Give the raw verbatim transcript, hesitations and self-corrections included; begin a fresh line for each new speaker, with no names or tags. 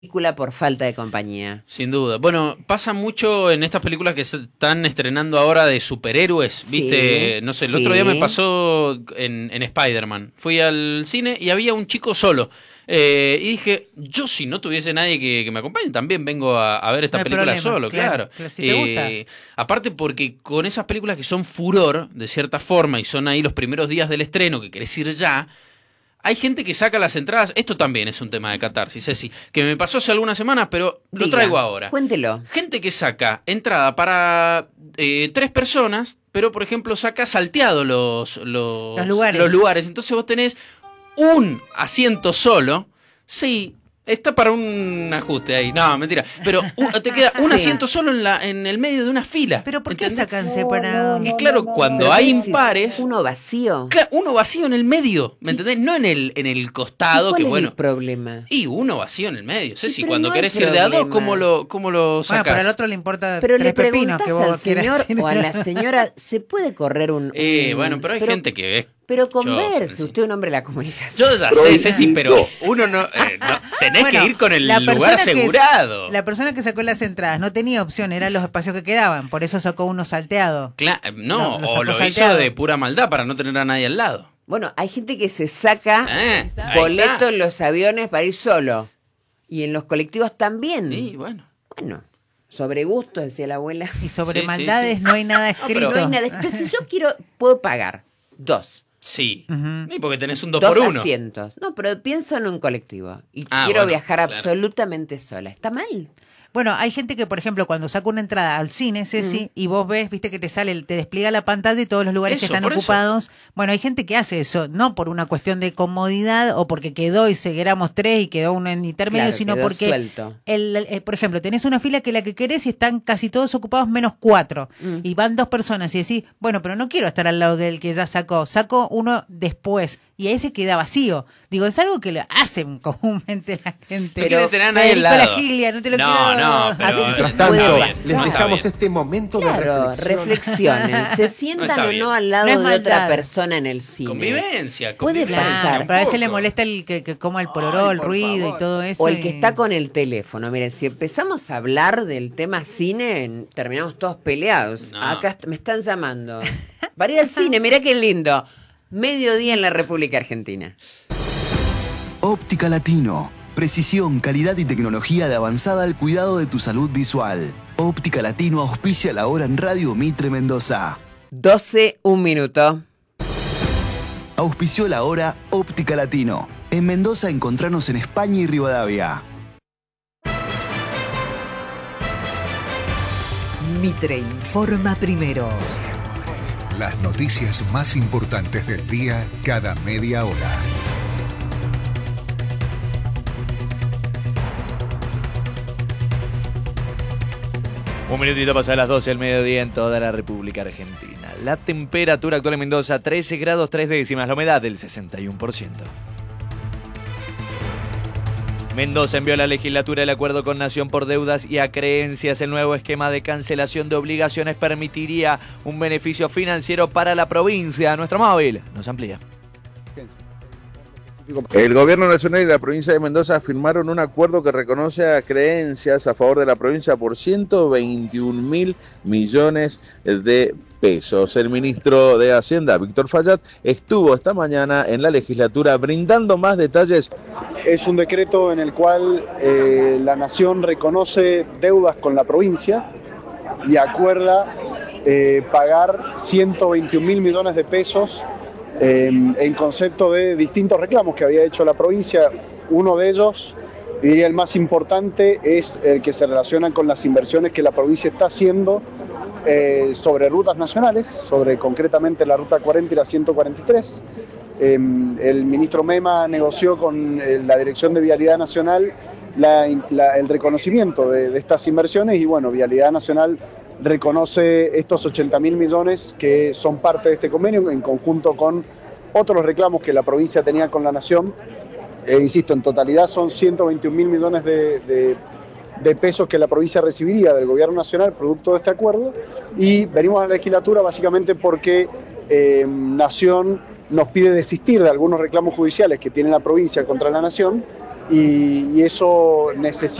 película por falta de compañía.
Sin duda. Bueno, pasa mucho en estas películas que se están estrenando ahora de superhéroes, ¿viste?
Sí,
No sé, el
sí.
otro día me pasó en, en Spider-Man. Fui al cine y había un chico solo. Eh, y dije, yo si no tuviese nadie que, que me acompañe, también vengo a, a ver esta
No hay
película
problema,
solo,
claro,
claro.
claro, si te
Eh, aparte porque con esas películas que son furor, de cierta forma, y son ahí los primeros días del estreno, que querés ir ya... Hay gente que saca las entradas, esto también es un tema de catarsis, Ceci, que me pasó hace algunas semanas, pero lo
Diga,
traigo ahora.
Cuéntelo.
Gente que saca entrada para eh, tres personas, pero por ejemplo saca salteado los, los,
Los lugares.
los lugares. Entonces vos tenés un asiento solo, sí, está para un ajuste ahí, no, mentira, pero un- te queda un
Sí.
asiento solo en, la, en el medio de una fila.
Pero ¿por qué
¿entendés?
sacan separado?
Y claro, cuando
Pero
hay
¿qué decís?
impares...
Uno vacío.
Claro, uno vacío en el medio, ¿me entendés? No en el, en el
¿Y
costado,
cuál
que
es
bueno.
el problema?
Y uno vacío en el medio. Ceci,
pero
cuando
no hay
querés ir de a dos,
problema.
¿cómo lo, cómo lo
Bueno,
sacás?
pero al otro le importa
Pero
tres
le
pepinos
preguntás
que vos
al
quieras
señor
decir.
o a la señora, ¿se puede correr un...?
Eh,
un-
bueno, pero hay gente que es...
Pero
chosa,
converse,
sí.
usted es un hombre de la comunicación.
Yo ya sé, Ceci, pero uno no... eh, no- tenés
Bueno,
que ir con el
la
lugar
persona que-
asegurado.
la persona que sacó las entradas no tenía opción, eran los espacios que quedaban, por eso sacó uno salteado.
Cla- no,
Lo- lo
o
sacó
lo
salteado.
hizo de pura maldad para no tener a nadie al lado.
Bueno, hay gente que se saca
Eh, ahí
boleto
está.
en los aviones para ir solo. Y en los colectivos también.
Y bueno.
Bueno, sobre gusto, decía la abuela.
Y sobre
Sí, sí,
maldades
sí.
no hay nada
pero
escrito.
No hay nada. Pero si yo quiero, puedo pagar dos.
Sí.
Ujú.
Y porque tenés un dos
Dos
por uno.
asientos. No, pero pienso en un colectivo. Y
Ah,
quiero
bueno,
viajar
claro.
absolutamente sola. ¿Está mal?
Bueno, hay gente que, por ejemplo, cuando saca una entrada al cine, Ceci,
Mm.
y vos ves, viste que te sale, te despliega la pantalla y todos los lugares que
Eso,
están
por eso.
ocupados. Bueno, hay gente que hace eso, no por una cuestión de comodidad o porque quedó y se éramos tres y quedó uno en intermedio,
Claro,
sino
quedó
porque,
suelto.
el, el- por ejemplo, tenés una fila que la que querés y están casi todos ocupados menos cuatro.
Mm.
Y van dos personas y decís, bueno, pero no quiero estar al lado del que ya sacó, saco uno después. Y a ese queda vacío. Digo, es algo que lo hacen comúnmente la gente.
No quiere tener a nadie al
Federico
lado.
La Giglia, no te lo
No,
quiero...
no, pero-
A veces
no
puede
está bien,
pasar.
no
Les
está
dejamos
bien.
este momento de
Claro,
reflexión.
reflexionen. ¿Se sientan
está
o
bien.
no al lado
No es
de otra
maldad.
persona en el cine?
Convivencia,
Puede
convivencia.
pasar.
un
Pero a veces
poco.
le molesta el que, que coma el pororó,
Ay,
el
por
ruido
favor.
y todo eso.
O el que
y-
está con el teléfono. Miren, si empezamos a hablar del tema cine, en- terminamos todos peleados.
No.
Acá est- me están llamando. Para ir al cine, mirá qué lindo. Mediodía en la República Argentina.
Óptica Latino. Precisión, calidad y tecnología de avanzada al cuidado de tu salud visual. Óptica Latino auspicia la hora en Radio Mitre Mendoza.
doce, un minuto.
Auspició la hora Óptica Latino. En Mendoza encontranos en España y Rivadavia.
Mitre informa primero.
Las noticias más importantes del día cada media hora.
Un minutito pasa a las doce del mediodía en toda la República Argentina. La temperatura actual en Mendoza, trece grados tres décimas, la humedad del sesenta y uno por ciento. Mendoza envió a la legislatura el acuerdo con Nación por deudas y acreencias. El nuevo esquema de cancelación de obligaciones permitiría un beneficio financiero para la provincia. Nuestro móvil nos amplía.
El gobierno nacional y la provincia de Mendoza firmaron un acuerdo que reconoce a creencias a favor de la provincia por ciento veintiún mil millones de pesos. El ministro de Hacienda, Víctor Fallat, estuvo esta mañana en la legislatura brindando más detalles.
Es un decreto en el cual eh, la Nación reconoce deudas con la provincia y acuerda eh, pagar ciento veintiún mil millones de pesos eh, en concepto de distintos reclamos que había hecho la provincia. Uno de ellos, diría el más importante, es el que se relaciona con las inversiones que la provincia está haciendo eh, sobre rutas nacionales, sobre concretamente la ruta cuarenta y la ciento cuarenta y tres. Eh, el ministro Mema negoció con eh, la Dirección de Vialidad Nacional la, la, el reconocimiento de, de estas inversiones y bueno, Vialidad Nacional reconoce estos ochenta mil millones que son parte de este convenio en conjunto con otros reclamos que la provincia tenía con la Nación. Eh, insisto, en totalidad son ciento veintiún mil millones de, de, de pesos que la provincia recibiría del gobierno nacional producto de este acuerdo y venimos a la legislatura básicamente porque eh, Nación nos pide desistir de algunos reclamos judiciales que tiene la provincia contra la Nación y, y eso necesita